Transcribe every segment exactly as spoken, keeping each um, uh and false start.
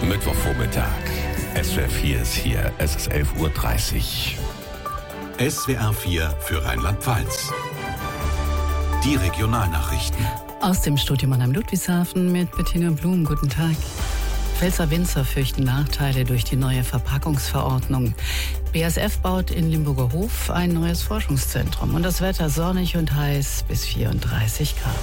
Mittwochvormittag. S W R vier ist hier. Es ist elf Uhr dreißig. S W R vier für Rheinland-Pfalz. Die Regionalnachrichten. Aus dem Studio Mannheim Ludwigshafen mit Bettina Blum. Guten Tag. Pfälzer Winzer fürchten Nachteile durch die neue Verpackungsverordnung. B A S F baut in Limburger Hof ein neues Forschungszentrum. Und das Wetter sonnig und heiß bis vierunddreißig Grad.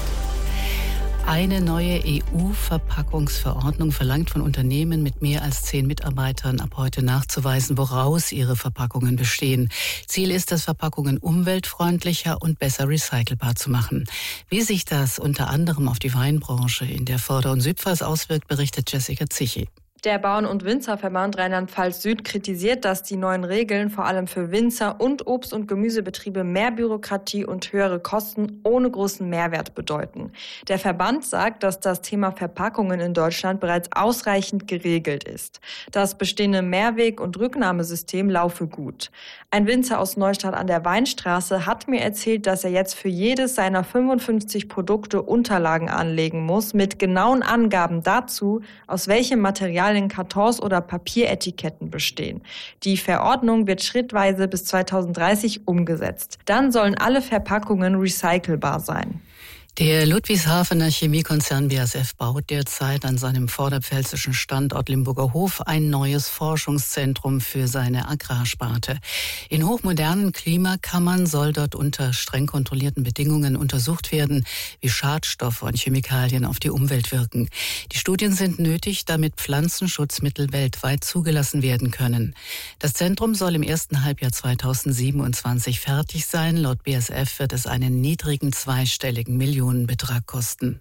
Eine neue E U-Verpackungsverordnung verlangt von Unternehmen mit mehr als zehn Mitarbeitern ab heute nachzuweisen, woraus ihre Verpackungen bestehen. Ziel ist es, Verpackungen umweltfreundlicher und besser recycelbar zu machen. Wie sich das unter anderem auf die Weinbranche in der Vorder- und Südpfalz auswirkt, berichtet Jessica Zichy. Der Bauern- und Winzerverband Rheinland-Pfalz Süd kritisiert, dass die neuen Regeln vor allem für Winzer und Obst- und Gemüsebetriebe mehr Bürokratie und höhere Kosten ohne großen Mehrwert bedeuten. Der Verband sagt, dass das Thema Verpackungen in Deutschland bereits ausreichend geregelt ist. Das bestehende Mehrweg- und Rücknahmesystem laufe gut. Ein Winzer aus Neustadt an der Weinstraße hat mir erzählt, dass er jetzt für jedes seiner fünfundfünfzig Produkte Unterlagen anlegen muss, mit genauen Angaben dazu, aus welchem Material in Kartons oder Papieretiketten bestehen. Die Verordnung wird schrittweise bis zweitausenddreißig umgesetzt. Dann sollen alle Verpackungen recycelbar sein. Der Ludwigshafener Chemiekonzern B A S F baut derzeit an seinem vorderpfälzischen Standort Limburger Hof ein neues Forschungszentrum für seine Agrarsparte. In hochmodernen Klimakammern soll dort unter streng kontrollierten Bedingungen untersucht werden, wie Schadstoffe und Chemikalien auf die Umwelt wirken. Die Studien sind nötig, damit Pflanzenschutzmittel weltweit zugelassen werden können. Das Zentrum soll im ersten Halbjahr zweitausendsiebenundzwanzig fertig sein. Laut B A S F wird es einen niedrigen zweistelligen Millionen Betrag kosten.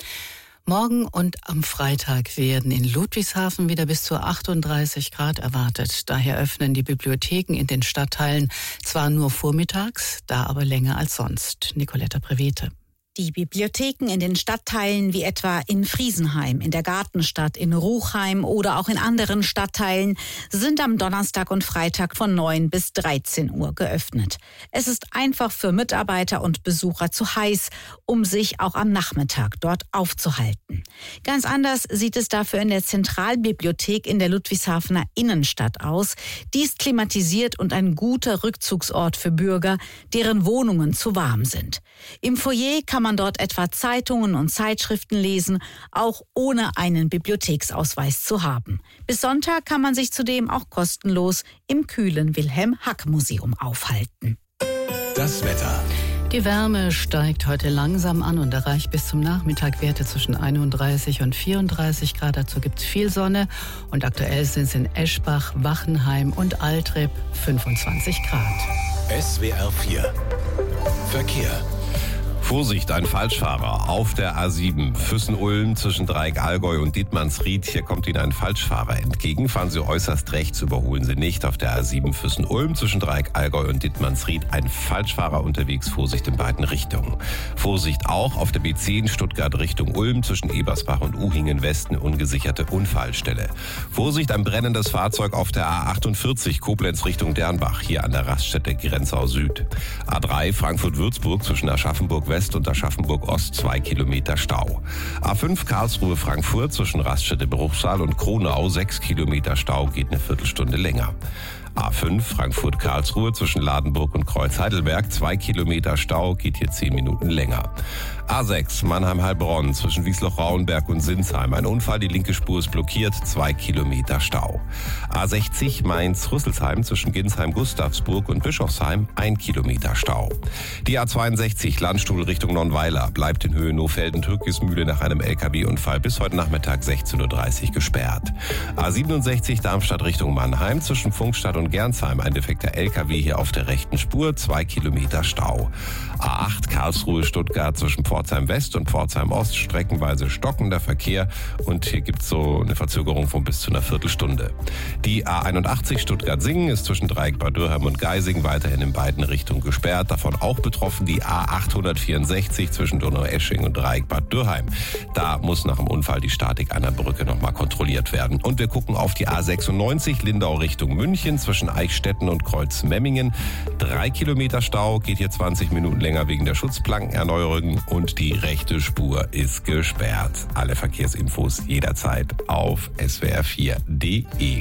Morgen und am Freitag werden in Ludwigshafen wieder bis zu achtunddreißig Grad erwartet. Daher öffnen die Bibliotheken in den Stadtteilen zwar nur vormittags, da aber länger als sonst. Nicoletta Prevete. Die Bibliotheken in den Stadtteilen wie etwa in Friesenheim, in der Gartenstadt, in Ruchheim oder auch in anderen Stadtteilen sind am Donnerstag und Freitag von neun bis dreizehn Uhr geöffnet. Es ist einfach für Mitarbeiter und Besucher zu heiß, um sich auch am Nachmittag dort aufzuhalten. Ganz anders sieht es dafür in der Zentralbibliothek in der Ludwigshafener Innenstadt aus. Die ist klimatisiert und ein guter Rückzugsort für Bürger, deren Wohnungen zu warm sind. Im Foyer kann man dort etwa Zeitungen und Zeitschriften lesen, auch ohne einen Bibliotheksausweis zu haben. Bis Sonntag kann man sich zudem auch kostenlos im kühlen Wilhelm-Hack-Museum aufhalten. Das Wetter. Die Wärme steigt heute langsam an und erreicht bis zum Nachmittag Werte zwischen einunddreißig und vierunddreißig Grad. Dazu gibt es viel Sonne und aktuell sind es in Eschbach, Wachenheim und Altrep fünfundzwanzig Grad. S W R vier Verkehr. Vorsicht, ein Falschfahrer auf der A sieben Füssen-Ulm zwischen Dreieck-Allgäu und Dietmannsried. Hier kommt Ihnen ein Falschfahrer entgegen. Fahren Sie äußerst rechts, überholen Sie nicht. Auf der A sieben Füssen-Ulm zwischen Dreieck-Allgäu und Dietmannsried ein Falschfahrer unterwegs. Vorsicht in beiden Richtungen. Vorsicht auch auf der B zehn Stuttgart Richtung Ulm zwischen Ebersbach und Uhingen Westen ungesicherte Unfallstelle. Vorsicht, ein brennendes Fahrzeug auf der A achtundvierzig Koblenz Richtung Dernbach. Hier an der Raststätte Grenzau Süd. A drei Frankfurt-Würzburg zwischen Aschaffenburg West und Aschaffenburg-Ost zwei Kilometer Stau. A fünf Karlsruhe-Frankfurt zwischen Raststätte Bruchsal und Kronau sechs Kilometer Stau, geht eine Viertelstunde länger. A fünf Frankfurt-Karlsruhe zwischen Ladenburg und Kreuz-Heidelberg zwei Kilometer Stau, geht hier zehn Minuten länger. A sechs Mannheim-Heilbronn zwischen Wiesloch-Rauenberg und Sinsheim. Ein Unfall, die linke Spur ist blockiert, zwei Kilometer Stau. A sechzig Mainz-Rüsselsheim zwischen Ginsheim-Gustavsburg und Bischofsheim ein Kilometer Stau. Die A zweiundsechzig Landstuhl Richtung Nonnweiler bleibt in Höhe Nohfelden-Türkismühle nach einem L K W-Unfall bis heute Nachmittag sechzehn Uhr dreißig gesperrt. A siebenundsechzig Darmstadt Richtung Mannheim zwischen Funkstadt und Gernsheim ein defekter L K W hier auf der rechten Spur, zwei Kilometer Stau. A acht Karlsruhe-Stuttgart zwischen Pforzheim West und Pforzheim Ost streckenweise stockender Verkehr und hier gibt es so eine Verzögerung von bis zu einer Viertelstunde. Die A einundachtzig Stuttgart-Singen ist zwischen Dreieck Bad Dürheim und Geising weiterhin in beiden Richtungen gesperrt. Davon auch betroffen die A achthundertvierundsechzig zwischen Donaueschingen und Dreieck Bad Dürheim. Da muss nach dem Unfall die Statik einer Brücke nochmal kontrolliert werden. Und wir gucken auf die A sechsundneunzig Lindau Richtung München zwischen zwischen Eichstätten und Kreuzmemmingen. Drei Kilometer Stau, geht hier zwanzig Minuten länger wegen der Schutzplankenerneuerung und die rechte Spur ist gesperrt. Alle Verkehrsinfos jederzeit auf s w r vier punkt d e.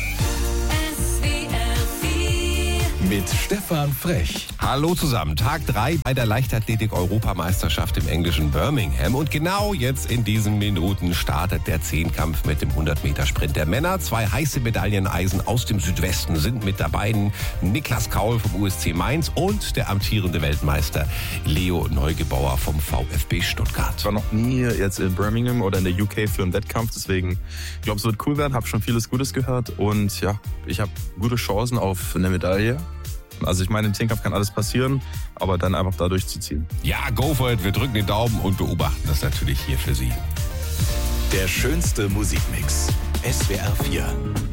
Mit Stefan Frech. Hallo zusammen, Tag drei bei der Leichtathletik-Europameisterschaft im englischen Birmingham. Und genau jetzt in diesen Minuten startet der Zehnkampf mit dem hundert Meter Sprint der Männer. Zwei heiße Medailleneisen aus dem Südwesten sind mit dabei. Niklas Kaul vom U S C Mainz und der amtierende Weltmeister Leo Neugebauer vom VfB Stuttgart. Ich war noch nie jetzt in Birmingham oder in der U K für einen Wettkampf, deswegen ich glaube, es wird cool werden. Habe schon vieles Gutes gehört und ja, ich habe gute Chancen auf eine Medaille. Also ich meine, im Zehnkampf kann alles passieren, aber dann einfach da durchzuziehen. Ja, go for it. Wir drücken den Daumen und beobachten das natürlich hier für Sie. Der schönste Musikmix. S W R vier.